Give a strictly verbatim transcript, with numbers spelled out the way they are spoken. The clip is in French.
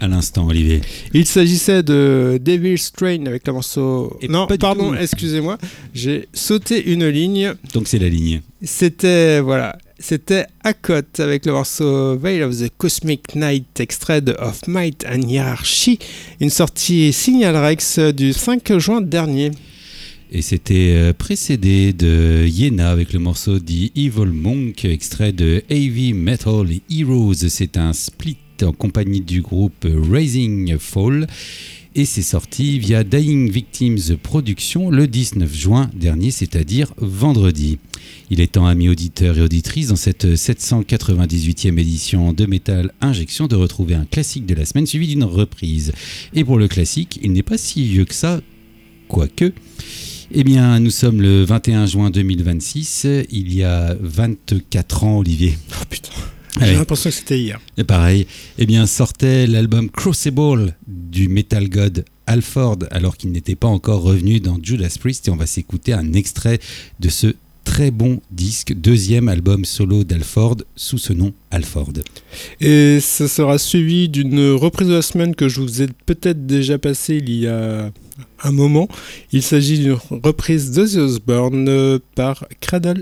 à l'instant, Olivier? Il s'agissait de Devil's Train avec le morceau... Et non, pardon, tout. excusez-moi, j'ai sauté une ligne. Donc c'est la ligne. C'était, voilà, c'était Akot avec le morceau Veil of the Cosmic Night, extrait de Of Might and Hierarchy, une sortie Signal Rex du cinq juin dernier. Et c'était précédé de Yena avec le morceau The Evil Monk, extrait de Heavy Metal Heroes. C'est un split en compagnie du groupe Rising Fall et c'est sorti via Dying Victims Productions le dix-neuf juin dernier, c'est-à-dire vendredi. Il est temps, amis auditeurs et auditrices, dans cette sept cent quatre-vingt-dix-huitième édition de Metal Injection, de retrouver un classique de la semaine suivi d'une reprise. Et pour le classique, il n'est pas si vieux que ça, quoique... Eh bien, nous sommes le vingt et un juin deux mille vingt-six, il y a vingt-quatre ans, Olivier. Oh putain, j'ai Allez. l'impression que c'était hier. Et pareil, eh bien, sortait l'album Crucible du metal god Halford, alors qu'il n'était pas encore revenu dans Judas Priest, et on va s'écouter un extrait de ce très bon disque, deuxième album solo d'Halford, sous ce nom Halford. Et ça sera suivi d'une reprise de la semaine que je vous ai peut-être déjà passée il y a un moment. Il s'agit d'une reprise d'Ozzy Osbourne par Cradle